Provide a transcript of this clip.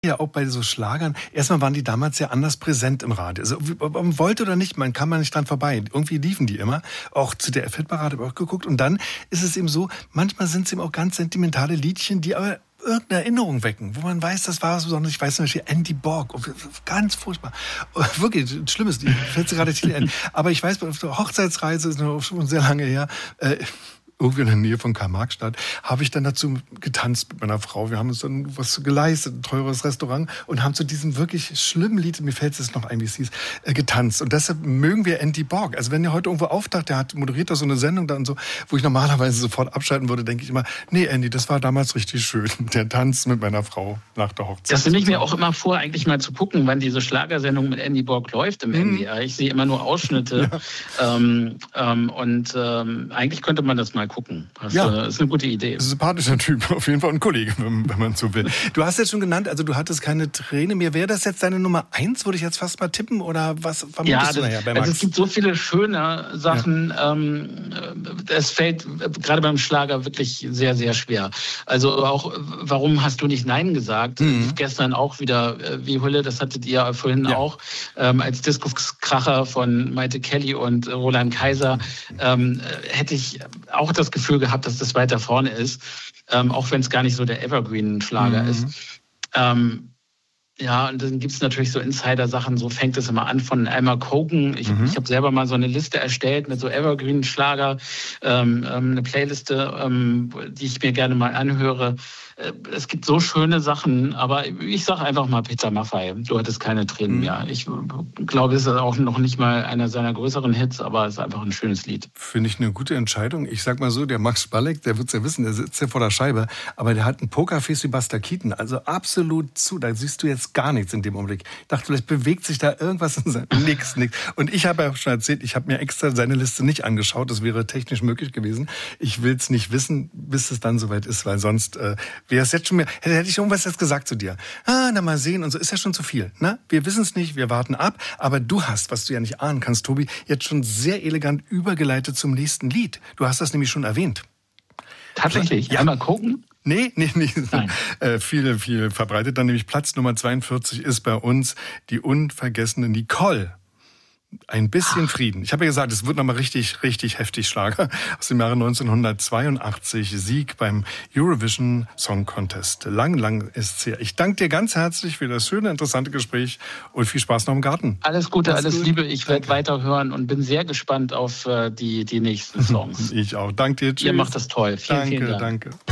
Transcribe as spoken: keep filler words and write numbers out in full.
Ja, auch bei so Schlagern. Erstmal waren die damals ja anders präsent im Radio. Also, ob man wollte oder nicht, man kam man nicht dran vorbei. Irgendwie liefen die immer. Auch zu der F-Hitparade habe ich auch geguckt. Und dann ist es eben so, manchmal sind es eben auch ganz sentimentale Liedchen, die aber irgendeine Erinnerung wecken, wo man weiß, das war was Besonderes. Ich weiß zum Beispiel Andy Borg. Ganz furchtbar. Wirklich, Schlimmes. Mir fällt gerade Titel ein. Aber ich weiß, auf der Hochzeitsreise, ist noch schon sehr lange her, äh, irgendwie in der Nähe von Karl-Marx-Stadt, habe ich dann dazu getanzt mit meiner Frau. Wir haben uns dann was geleistet, ein teures Restaurant, und haben zu diesem wirklich schlimmen Lied, mir fällt es noch ein, wie es hieß, äh, getanzt. Und deshalb mögen wir Andy Borg. Also wenn der heute irgendwo auftaucht, der hat moderiert da so eine Sendung da und so, wo ich normalerweise sofort abschalten würde, denke ich immer, nee, Andy, das war damals richtig schön. Der Tanz mit meiner Frau nach der Hochzeit. Das nehme ich mir auch immer vor, eigentlich mal zu gucken, wann diese Schlagersendung mit Andy Borg läuft im mhm. N D R. Ich sehe immer nur Ausschnitte. Ja. Ähm, ähm, und ähm, eigentlich könnte man das mal gucken. Das ja. ist eine gute Idee. Sympathischer Typ, auf jeden Fall ein Kollege, wenn, wenn man so will. Du hast jetzt schon genannt, also du hattest keine Träne mehr. Wäre das jetzt deine Nummer eins, würde ich jetzt fast mal tippen? Oder was vermutest ja, das, du nachher bei Max? Also es gibt so viele schöne Sachen. Ja. Ähm, es fällt gerade beim Schlager wirklich sehr, sehr schwer. Also auch, warum hast du nicht Nein gesagt? Mhm. Gestern auch wieder wie Hölle, das hattet ihr ja vorhin ja. auch, ähm, als Disco-Kracher von Maite Kelly und Roland Kaiser, ähm, hätte ich auch das Gefühl gehabt, dass das weiter vorne ist, ähm, auch wenn es gar nicht so der Evergreen-Schlager mhm. ist. Ähm, ja, und dann gibt es natürlich so Insider-Sachen, so fängt es immer an von Alma Cogan. Ich, mhm. ich habe selber mal so eine Liste erstellt mit so Evergreen-Schlager, ähm, eine Playliste, ähm, die ich mir gerne mal anhöre. Es gibt so schöne Sachen, aber ich sage einfach mal Peter Maffay, du hattest keine Tränen mhm. mehr. Ich glaube, es ist auch noch nicht mal einer seiner größeren Hits, aber es ist einfach ein schönes Lied. Finde ich eine gute Entscheidung. Ich sag mal so, der Max Spalek, der wird es ja wissen, der sitzt ja vor der Scheibe, aber der hat ein Pokerface wie Buster Keaton, also absolut zu. Da siehst du jetzt gar nichts in dem Augenblick. Ich dachte, vielleicht bewegt sich da irgendwas in seinem... Nix, nix. Und ich habe ja schon erzählt, ich habe mir extra seine Liste nicht angeschaut, das wäre technisch möglich gewesen. Ich will es nicht wissen, bis es dann soweit ist, weil sonst... Äh, wäre es jetzt schon mehr, hätte, hätte ich irgendwas jetzt gesagt zu dir. Ah, na mal sehen und so, ist ja schon zu viel. Ne? Wir wissen es nicht, wir warten ab, aber du hast, was du ja nicht ahnen kannst, Tobi, jetzt schon sehr elegant übergeleitet zum nächsten Lied. Du hast das nämlich schon erwähnt. Tatsächlich? Ja, mal gucken. Nee, nee, nee. Äh, viel, viel verbreitet. Dann nämlich Platz Nummer zweiundvierzig ist bei uns die unvergessene Nicole. Ein bisschen Frieden. Ich habe ja gesagt, es wird nochmal richtig, richtig heftig Schlager. Aus dem Jahre neunzehnhundertzweiundachtzig, Sieg beim Eurovision Song Contest. Lang, lang ist's her. Ich danke dir ganz herzlich für das schöne, interessante Gespräch und viel Spaß noch im Garten. Alles Gute, alles, alles Liebe. Ich werde weiterhören und bin sehr gespannt auf äh, die, die nächsten Songs. Ich auch. Danke dir. Tschüss. Ihr macht das toll. Vielen, danke, vielen Dank. Danke.